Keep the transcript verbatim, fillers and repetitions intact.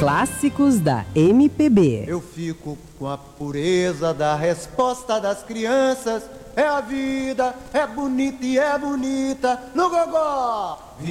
clássicos da M P B. Eu fico com a pureza da resposta das crianças. É a vida, é bonita e é bonita no gogó.